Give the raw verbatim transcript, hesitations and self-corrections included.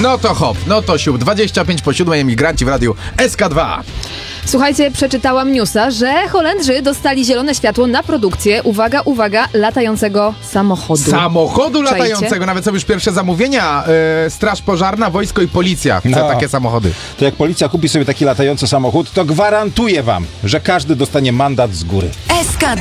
No to hop, no to siup. dwadzieścia pięć po siódmej, emigranci w radiu S K dwa. Słuchajcie, przeczytałam newsa, że Holendrzy dostali zielone światło na produkcję, uwaga, uwaga, latającego samochodu. Samochodu Czajcie? latającego, nawet są już pierwsze zamówienia. E, Straż Pożarna, wojsko i policja chce No. takie samochody. To jak policja kupi sobie taki latający samochód, to gwarantuję wam, że każdy dostanie mandat z góry. S K